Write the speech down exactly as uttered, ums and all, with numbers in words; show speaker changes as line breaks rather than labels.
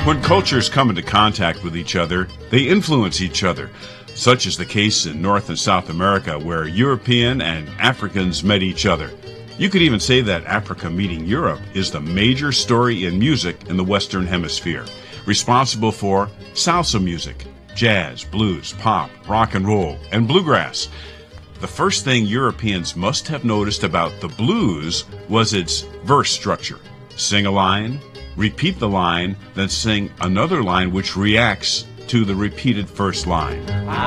When cultures come into contact with each other, they influence each other. Such is the case in North and South America, where European and Africans met each other. You could even say that Africa meeting Europe is the major story in music in the Western Hemisphere, responsible for salsa music, jazz, blues, pop, rock and roll, and bluegrass. The first thing Europeans must have noticed about the blues was its verse structure. Sing a line, repeat the line, then sing another line which reacts to the repeated first line.